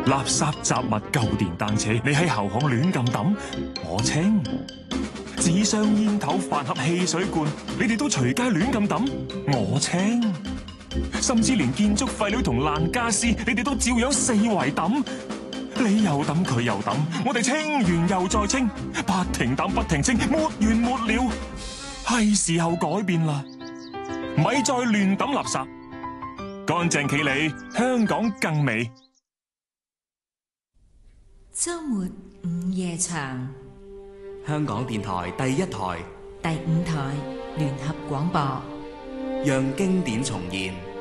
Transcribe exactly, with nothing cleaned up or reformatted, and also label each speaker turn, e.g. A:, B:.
A: 垃圾雜物、舊電單車，你喺後巷亂咁抌，我清；紙箱、煙頭、飯盒、汽水罐，你哋都隨街亂咁抌，我清；甚至連建築廢料同爛家私，你哋都照樣四圍抌。你又抌，佢又抌，我哋清完又再清，不停抌不停清，沒完沒了。係時候改變啦，咪再亂抌垃圾，乾淨企理，香港更美。
B: 周末午夜場，
C: 香港電台第一台、
B: 第五台聯合廣播，
C: 讓經典重現。